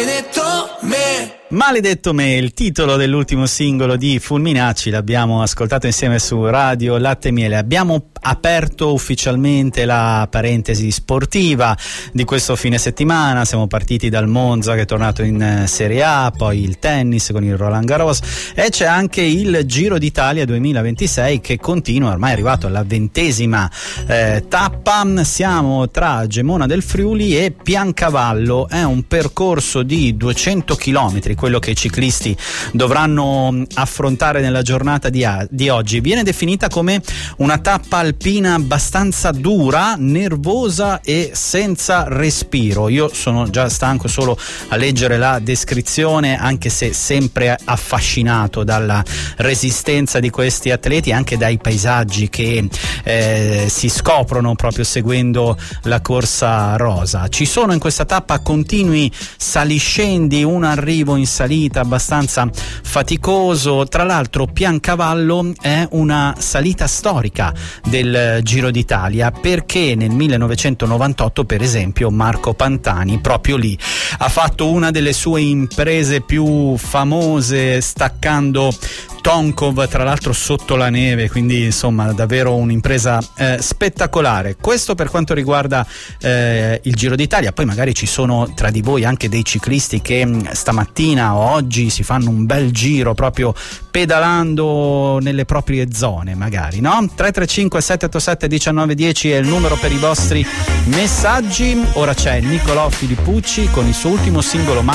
Maledetto me. Maledetto me, il titolo dell'ultimo singolo di Fulminacci, l'abbiamo ascoltato insieme su Radio Latte e Miele. Abbiamo aperto ufficialmente la parentesi sportiva di questo fine settimana. Siamo partiti dal Monza che è tornato in Serie A, poi il tennis con il Roland Garros e c'è anche il Giro d'Italia 2026 che continua, ormai è arrivato alla 20ª tappa. Siamo tra Gemona del Friuli e Piancavallo, è un percorso di 200 chilometri quello che i ciclisti dovranno affrontare nella giornata di oggi. Viene definita come una tappa alpina abbastanza dura, nervosa e senza respiro. Io sono già stanco solo a leggere la descrizione, anche se sempre affascinato dalla resistenza di questi atleti, anche dai paesaggi che si scoprono proprio seguendo la corsa rosa. Ci sono in questa tappa continui saliscendi, un arrivo in salita abbastanza faticoso. Tra l'altro Piancavallo è una salita storica del Giro d'Italia, perché nel 1998 per esempio Marco Pantani proprio lì ha fatto una delle sue imprese più famose, staccando Tonkov, tra l'altro sotto la neve, quindi insomma davvero un'impresa spettacolare. Questo per quanto riguarda il Giro d'Italia. Poi magari ci sono tra di voi anche dei ciclisti che stamattina o oggi si fanno un bel giro proprio pedalando nelle proprie zone, magari, no? 335 787 1910 è il numero per i vostri messaggi. Ora c'è Nicolò Filippucci con il suo ultimo singolo